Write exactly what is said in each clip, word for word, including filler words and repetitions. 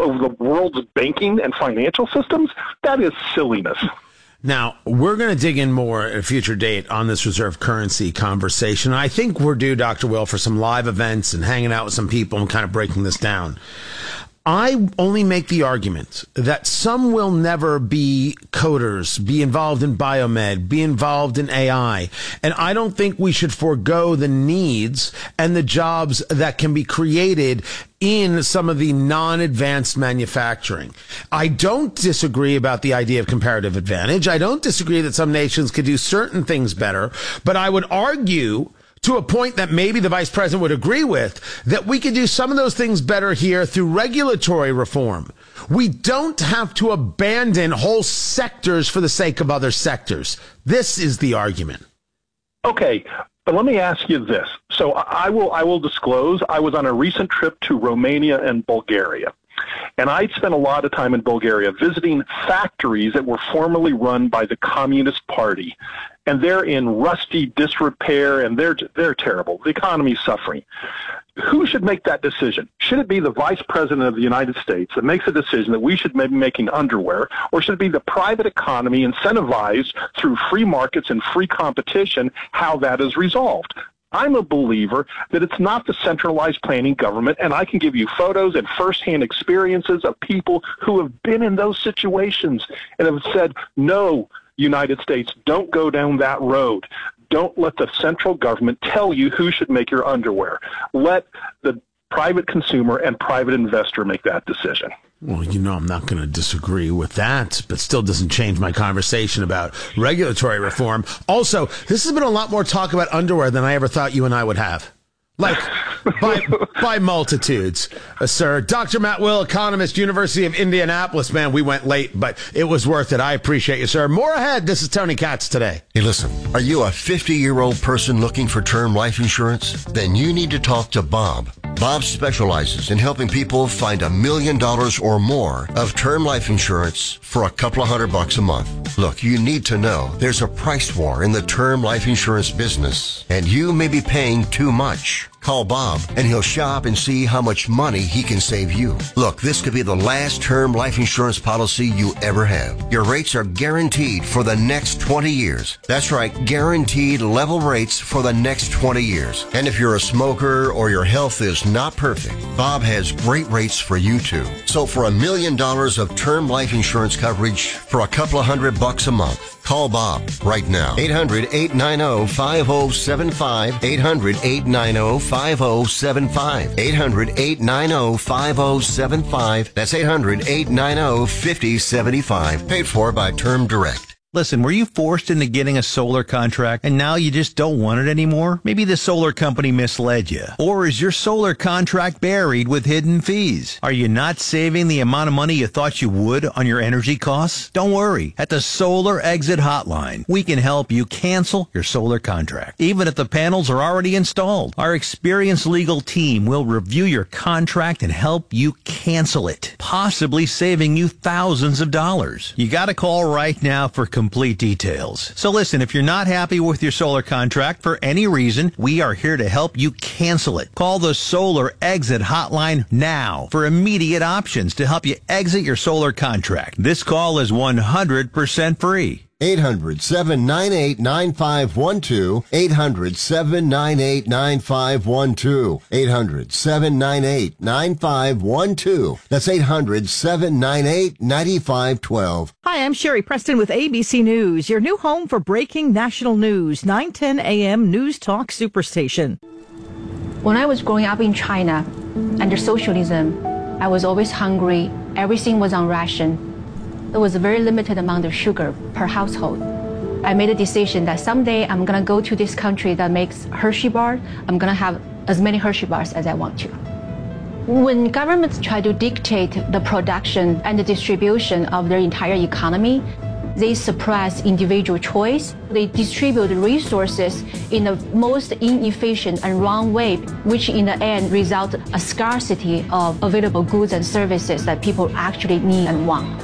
of the world's banking and financial systems, that is silliness. Now, we're going to dig in more at a future date on this reserve currency conversation. I think we're due, Doctor Will, for some live events and hanging out with some people and kind of breaking this down. I only make the argument that some will never be coders, be involved in biomed, be involved in A I. And I don't think we should forego the needs and the jobs that can be created in some of the non-advanced manufacturing. I don't disagree about the idea of comparative advantage. I don't disagree that some nations could do certain things better, but I would argue, to a point that maybe the vice president would agree with, that we could do some of those things better here through regulatory reform. We don't have to abandon whole sectors for the sake of other sectors. This is the argument. Okay, but let me ask you this. So I will, I will disclose, I was on a recent trip to Romania and Bulgaria. And I spent a lot of time in Bulgaria visiting factories that were formerly run by the Communist Party. And they're in rusty disrepair, and they're they're terrible. The economy's suffering. Who should make that decision? Should it be the vice president of the United States that makes a decision that we should be making underwear, or should it be the private economy incentivized through free markets and free competition how that is resolved? I'm a believer that it's not the centralized planning government, and I can give you photos and firsthand experiences of people who have been in those situations and have said, no, United States, don't go down that road. Don't let the central government tell you who should make your underwear. Let the private consumer and private investor make that decision. Well, you know, I'm not going to disagree with that, but still doesn't change my conversation about regulatory reform. Also, this has been a lot more talk about underwear than I ever thought you and I would have. Like, by, by multitudes, uh, sir. Doctor Matt Will, economist, University of Indianapolis. Man, we went late, but it was worth it. I appreciate you, sir. More ahead. This is Tony Katz Today. Hey, listen, are you a fifty-year-old person looking for term life insurance? Then you need to talk to Bob. Bob specializes in helping people find a million dollars or more of term life insurance for a couple of hundred bucks a month. Look, you need to know there's a price war in the term life insurance business, and you may be paying too much. Call Bob, and he'll shop and see how much money he can save you. Look, this could be the last term life insurance policy you ever have. Your rates are guaranteed for the next twenty years. That's right, guaranteed level rates for the next twenty years. And if you're a smoker or your health is not perfect, Bob has great rates for you too. So for a million dollars of term life insurance coverage for a couple of hundred bucks a month, call Bob right now. eight hundred, eight nine zero, five zero seven five. eight hundred, eight nine zero, five zero seven five. eight hundred, eight nine zero, five zero seven five. That's eight hundred, eight nine zero, five zero seven five. Paid for by Term Direct. Listen, were you forced into getting a solar contract and now you just don't want it anymore? Maybe the solar company misled you. Or is your solar contract buried with hidden fees? Are you not saving the amount of money you thought you would on your energy costs? Don't worry. At the Solar Exit Hotline, we can help you cancel your solar contract, even if the panels are already installed. Our experienced legal team will review your contract and help you cancel it, possibly saving you thousands of dollars. You got to call right now for complete details. So listen, if you're not happy with your solar contract for any reason, we are here to help you cancel it. Call the Solar Exit Hotline now for immediate options to help you exit your solar contract. This call is one hundred percent free. eight hundred, seven nine eight, nine five one two. eight hundred, seven nine eight, nine five one two. eight hundred, seven nine eight, nine five one two. That's eight hundred, seven nine eight, nine five one two. Hi, I'm Sherry Preston with A B C News, your new home for breaking national news, nine ten a.m. News Talk Superstation. When I was growing up in China, under socialism, I was always hungry. Everything was on ration. There was a very limited amount of sugar per household. I made a decision that someday I'm going to go to this country that makes Hershey bar. I'm going to have as many Hershey bars as I want to. When governments try to dictate the production and the distribution of their entire economy, they suppress individual choice. They distribute resources in the most inefficient and wrong way, which in the end results a scarcity of available goods and services that people actually need and want.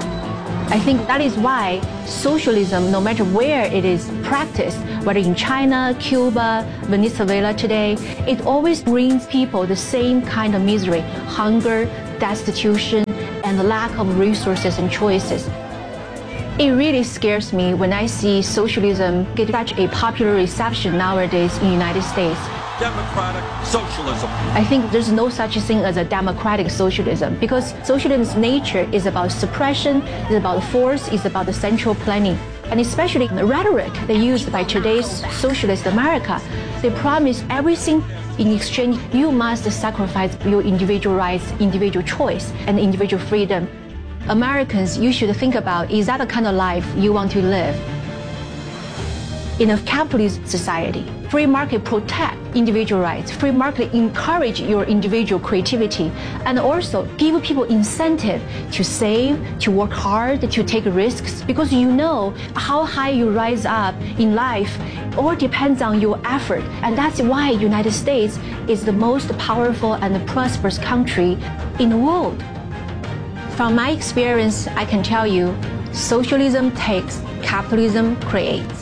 I think that is why socialism, no matter where it is practiced, whether in China, Cuba, Venezuela today, it always brings people the same kind of misery, hunger, destitution, and the lack of resources and choices. It really scares me when I see socialism get such a popular reception nowadays in the United States. Democratic socialism. I think there's no such thing as a democratic socialism, because socialism's nature is about suppression, it's about force, it's about the central planning. And especially the rhetoric they use by today's socialist America, they promise everything in exchange. You must sacrifice your individual rights, individual choice, and individual freedom. Americans, you should think about, is that the kind of life you want to live? In a capitalist society, free market protect individual rights, free market encourage your individual creativity, and also give people incentive to save, to work hard, to take risks, because you know how high you rise up in life all depends on your effort. And that's why United States is the most powerful and prosperous country in the world. From my experience, I can tell you, socialism takes, capitalism creates.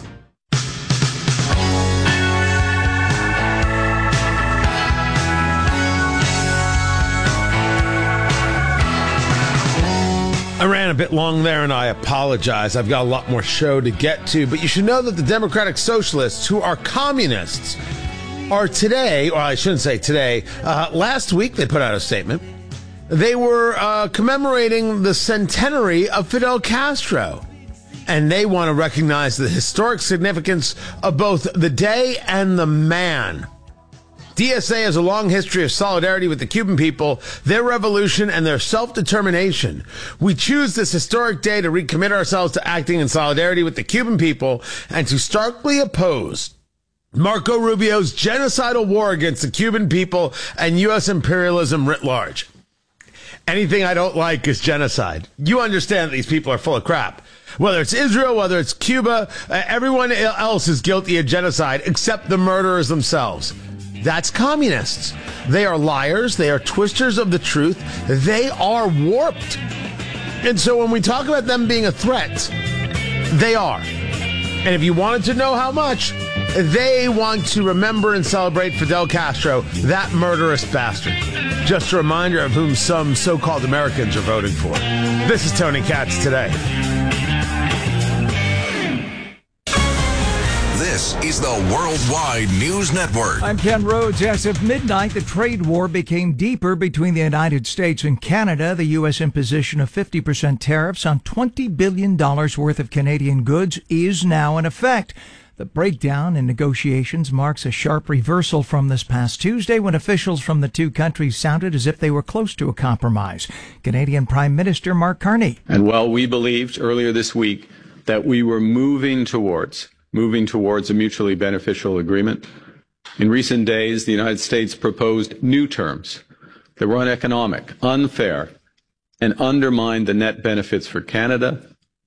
I ran a bit long there, and I apologize. I've got a lot more show to get to, but you should know that the Democratic Socialists, who are communists, are today, or I shouldn't say today, uh, last week they put out a statement. They were uh, commemorating the centenary of Fidel Castro, and they want to recognize the historic significance of both the day and the man. D S A has a long history of solidarity with the Cuban people, their revolution, and their self-determination. We choose this historic day to recommit ourselves to acting in solidarity with the Cuban people and to starkly oppose Marco Rubio's genocidal war against the Cuban people and U S imperialism writ large. Anything I don't like is genocide. You understand that these people are full of crap. Whether it's Israel, whether it's Cuba, uh, everyone else is guilty of genocide except the murderers themselves. That's communists. They are liars. They are twisters of the truth. They are warped. And so when we talk about them being a threat, they are. And if you wanted to know how much, they want to remember and celebrate Fidel Castro, that murderous bastard. Just a reminder of whom some so-called Americans are voting for. This is Tony Katz Today. This is the Worldwide News Network. I'm Ken Rhodes. As of midnight, the trade war became deeper between the United States and Canada. The U S imposition of fifty percent tariffs on twenty billion dollars worth of Canadian goods is now in effect. The breakdown in negotiations marks a sharp reversal from this past Tuesday when officials from the two countries sounded as if they were close to a compromise. Canadian Prime Minister Mark Carney. And while we believed earlier this week that we were moving towards moving towards a mutually beneficial agreement, in recent days, the United States proposed new terms that were uneconomic, unfair, and undermined the net benefits for Canada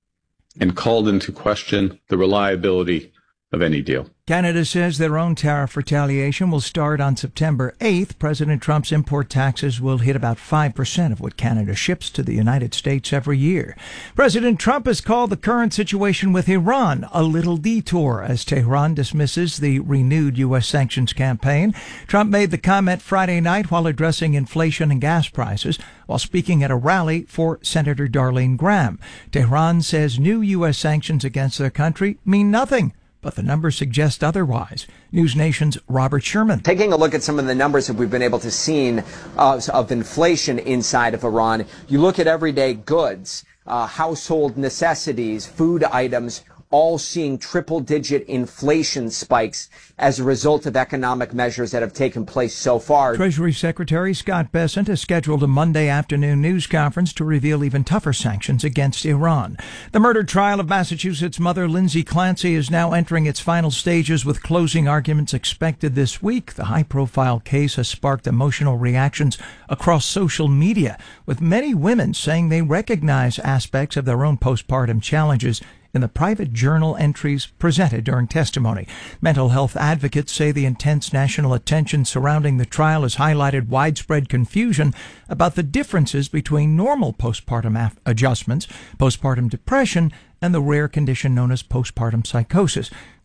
and called into question the reliability of any deal. Canada says their own tariff retaliation will start on September eighth. President Trump's import taxes will hit about five percent of what Canada ships to the United States every year. President Trump has called the current situation with Iran a little detour as Tehran dismisses the renewed U S sanctions campaign. Trump made the comment Friday night while addressing inflation and gas prices while speaking at a rally for Senator Darlene Graham. Tehran says new U S sanctions against their country mean nothing, but the numbers suggest otherwise. News Nation's Robert Sherman. Taking a look at some of the numbers that we've been able to see uh, of inflation inside of Iran, you look at everyday goods, uh, household necessities, food items, all seeing triple-digit inflation spikes as a result of economic measures that have taken place so far. Treasury Secretary Scott Bessent has scheduled a Monday afternoon news conference to reveal even tougher sanctions against Iran. The murder trial of Massachusetts mother Lindsay Clancy is now entering its final stages with closing arguments expected this week. The high-profile case has sparked emotional reactions across social media, with many women saying they recognize aspects of their own postpartum challenges in the private journal entries presented during testimony. Mental health advocates say the intense national attention surrounding the trial has highlighted widespread confusion about the differences between normal postpartum af- adjustments, postpartum depression, and the rare condition known as postpartum psychosis.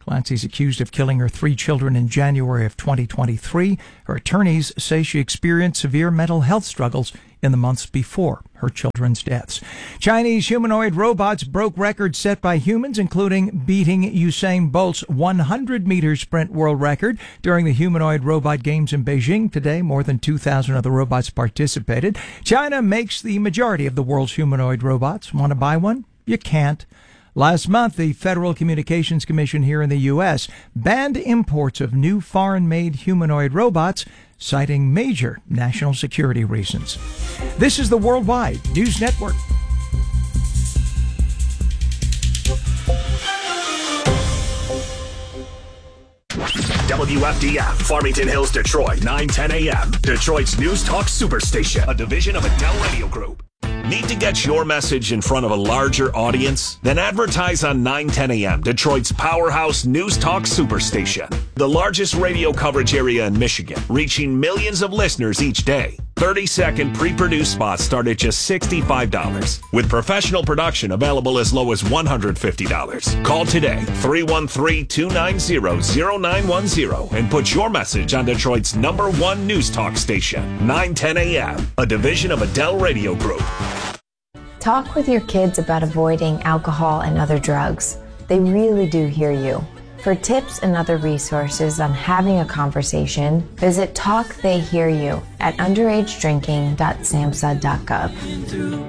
Clancy's accused of killing her three children in January of twenty twenty-three. Her attorneys say she experienced severe mental health struggles in the months before her children's deaths. Chinese humanoid robots broke records set by humans, including beating Usain Bolt's one hundred meter sprint world record during the humanoid robot games in Beijing today. More than two thousand of the robots participated. China makes the majority of the world's humanoid robots. Want to buy one? You can't. Last month, the Federal Communications Commission here in the U S banned imports of new foreign-made humanoid robots, citing major national security reasons. This is the Worldwide News Network. W F D F, Farmington Hills, Detroit, nine ten a.m. Detroit's News Talk Superstation, a division of Adele Radio Group. Need to get your message in front of a larger audience? Then advertise on nine ten a.m., Detroit's powerhouse News Talk Superstation. The largest radio coverage area in Michigan, reaching millions of listeners each day. thirty-second pre-produced spots start at just sixty-five dollars, with professional production available as low as one hundred fifty dollars. Call today, three one three, two nine zero, zero nine one zero, and put your message on Detroit's number one news talk station, nine ten a.m., a division of Adele Radio Group. Talk with your kids about avoiding alcohol and other drugs. They really do hear you. For tips and other resources on having a conversation, visit Talk They Hear You at underage drinking dot samhsa dot gov.